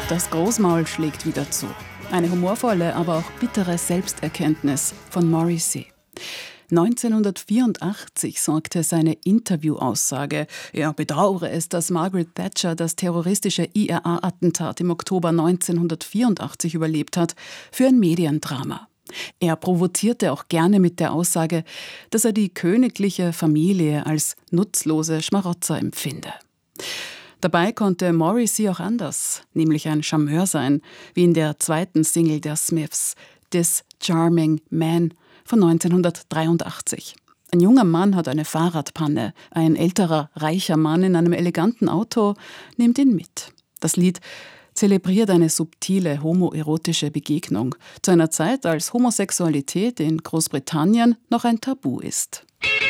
Das Großmaul schlägt wieder zu. Eine humorvolle, aber auch bittere Selbsterkenntnis von Morrissey. 1984 sorgte seine Interviewaussage, er bedauere es, dass Margaret Thatcher das terroristische IRA-Attentat im Oktober 1984 überlebt hat, für ein Mediendrama. Er provozierte auch gerne mit der Aussage, dass er die königliche Familie als nutzlose Schmarotzer empfinde. Dabei konnte Morrissey auch anders, nämlich ein Charmeur sein, wie in der zweiten Single der Smiths, This Charming Man von 1983. Ein junger Mann hat eine Fahrradpanne, ein älterer, reicher Mann in einem eleganten Auto nimmt ihn mit. Das Lied zelebriert eine subtile homoerotische Begegnung, zu einer Zeit, als Homosexualität in Großbritannien noch ein Tabu ist.